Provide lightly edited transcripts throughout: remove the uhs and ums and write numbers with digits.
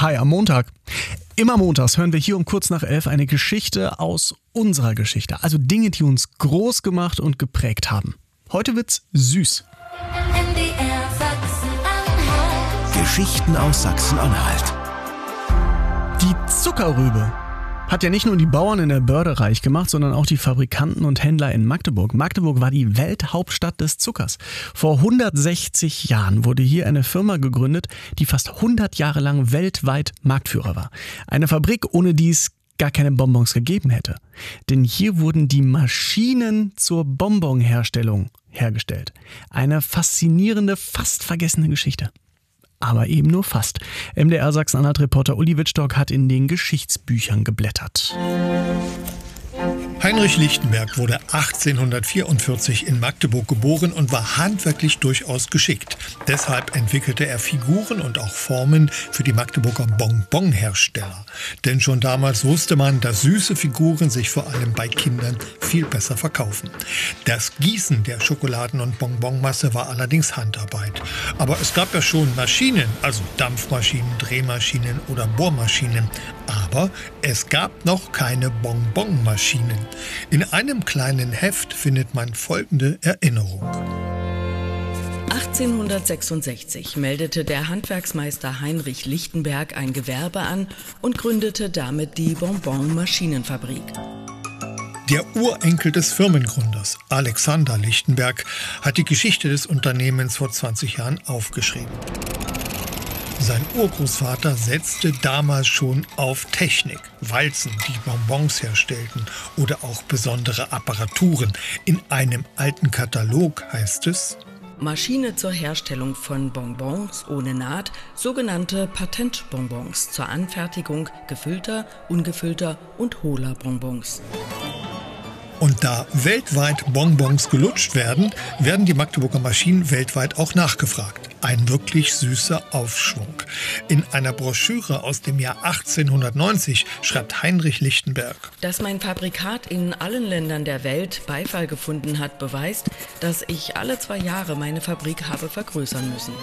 Hi, am Montag. Immer montags hören wir hier um kurz nach 11 eine Geschichte aus unserer Geschichte. Also Dinge, die uns groß gemacht und geprägt haben. Heute wird's süß. MDR Sachsen-Anhalt. Geschichten aus Sachsen-Anhalt. Die Zuckerrübe hat ja nicht nur die Bauern in der Börde reich gemacht, sondern auch die Fabrikanten und Händler in Magdeburg. Magdeburg war die Welthauptstadt des Zuckers. Vor 160 Jahren wurde hier eine Firma gegründet, die fast 100 Jahre lang weltweit Marktführer war. Eine Fabrik, ohne die es gar keine Bonbons gegeben hätte. Denn hier wurden die Maschinen zur Bonbonherstellung hergestellt. Eine faszinierende, fast vergessene Geschichte. Aber eben nur fast. MDR Sachsen-Anhalt-Reporter Uli Wittstock hat in den Geschichtsbüchern geblättert. Heinrich Lichtenberg wurde 1844 in Magdeburg geboren und war handwerklich durchaus geschickt. Deshalb entwickelte er Figuren und auch Formen für die Magdeburger Bonbonhersteller. Denn schon damals wusste man, dass süße Figuren sich vor allem bei Kindern viel besser verkaufen. Das Gießen der Schokoladen- und Bonbonmasse war allerdings Handarbeit. Aber es gab ja schon Maschinen, also Dampfmaschinen, Drehmaschinen oder Bohrmaschinen. Aber es gab noch keine Bonbonmaschinen. In einem kleinen Heft findet man folgende Erinnerung. 1866 meldete der Handwerksmeister Heinrich Lichtenberg ein Gewerbe an und gründete damit die Bonbon-Maschinenfabrik. Der Urenkel des Firmengründers, Alexander Lichtenberg, hat die Geschichte des Unternehmens vor 20 Jahren aufgeschrieben. Sein Urgroßvater setzte damals schon auf Technik, Walzen, die Bonbons herstellten oder auch besondere Apparaturen. In einem alten Katalog heißt es: Maschine zur Herstellung von Bonbons ohne Naht, sogenannte Patentbonbons zur Anfertigung gefüllter, ungefüllter und hohler Bonbons. Und da weltweit Bonbons gelutscht werden, werden die Magdeburger Maschinen weltweit auch nachgefragt. Ein wirklich süßer Aufschwung. In einer Broschüre aus dem Jahr 1890 schreibt Heinrich Lichtenberg: Dass mein Fabrikat in allen Ländern der Welt Beifall gefunden hat, beweist, dass ich alle 2 Jahre meine Fabrik habe vergrößern müssen.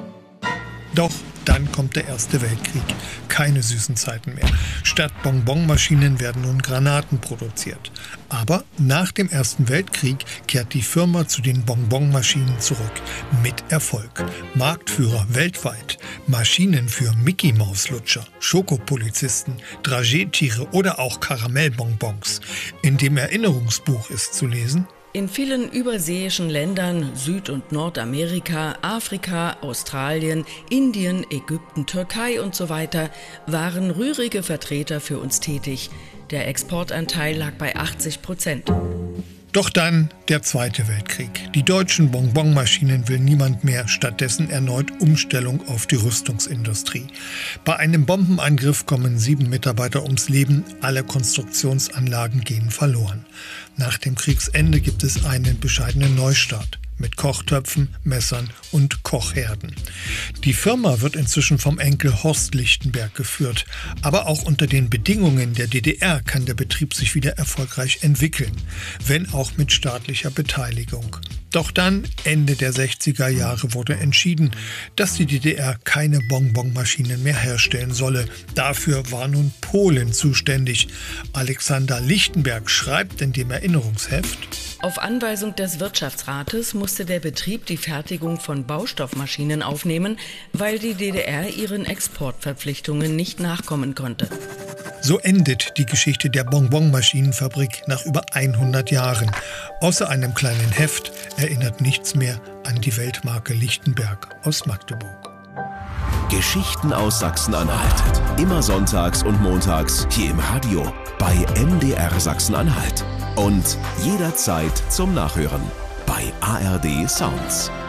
Doch dann kommt der Erste Weltkrieg. Keine süßen Zeiten mehr. Statt Bonbonmaschinen werden nun Granaten produziert. Aber nach dem Ersten Weltkrieg kehrt die Firma zu den Bonbonmaschinen zurück. Mit Erfolg. Marktführer weltweit. Maschinen für Mickey-Maus-Lutscher, Schokopolizisten, Dragetiere oder auch Karamellbonbons. In dem Erinnerungsbuch ist zu lesen: In vielen überseeischen Ländern, Süd- und Nordamerika, Afrika, Australien, Indien, Ägypten, Türkei und so weiter waren rührige Vertreter für uns tätig. Der Exportanteil lag bei 80%. Doch dann der Zweite Weltkrieg. Die deutschen Bonbonmaschinen will niemand mehr, stattdessen erneut Umstellung auf die Rüstungsindustrie. Bei einem Bombenangriff kommen 7 Mitarbeiter ums Leben, alle Konstruktionsanlagen gehen verloren. Nach dem Kriegsende gibt es einen bescheidenen Neustart mit Kochtöpfen, Messern und Kochherden. Die Firma wird inzwischen vom Enkel Horst Lichtenberg geführt. Aber auch unter den Bedingungen der DDR kann der Betrieb sich wieder erfolgreich entwickeln, wenn auch mit staatlicher Beteiligung. Doch dann, Ende der 60er Jahre, wurde entschieden, dass die DDR keine Bonbonmaschinen mehr herstellen solle. Dafür war nun Polen zuständig. Alexander Lichtenberg schreibt in dem Erinnerungsheft: Auf Anweisung des Wirtschaftsrates musste der Betrieb die Fertigung von Baustoffmaschinen aufnehmen, weil die DDR ihren Exportverpflichtungen nicht nachkommen konnte. So endet die Geschichte der Bonbonmaschinenfabrik nach über 100 Jahren. Außer einem kleinen Heft erinnert nichts mehr an die Weltmarke Lichtenberg aus Magdeburg. Geschichten aus Sachsen-Anhalt. Immer sonntags und montags hier im Radio bei MDR Sachsen-Anhalt. Und jederzeit zum Nachhören bei ARD Sounds.